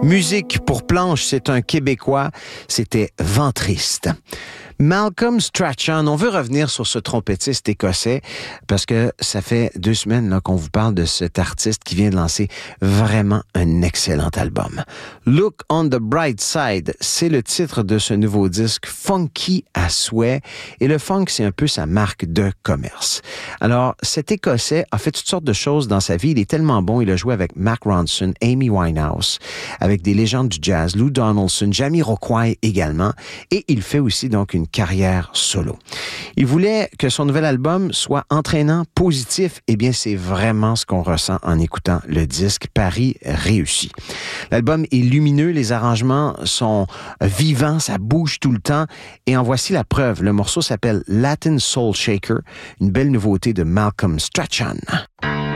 Musique pour planche, c'est un Québécois. C'était Vent triste. Malcolm Strachan, on veut revenir sur ce trompettiste écossais parce que ça fait 2 semaines là, qu'on vous parle de cet artiste qui vient de lancer vraiment un excellent album. Look on the Bright Side, c'est le titre de ce nouveau disque funky à souhait et le funk, c'est un peu sa marque de commerce. Alors, cet écossais a fait toutes sortes de choses dans sa vie. Il est tellement bon, il a joué avec Mark Ronson, Amy Winehouse, avec des légendes du jazz, Lou Donaldson, Jamiroquai également, et il fait aussi donc une carrière solo. Il voulait que son nouvel album soit entraînant, positif. Eh bien, c'est vraiment ce qu'on ressent en écoutant le disque Paris réussi. L'album est lumineux, les arrangements sont vivants, ça bouge tout le temps. Et en voici la preuve. Le morceau s'appelle Latin Soul Shaker, une belle nouveauté de Malcolm Strachan.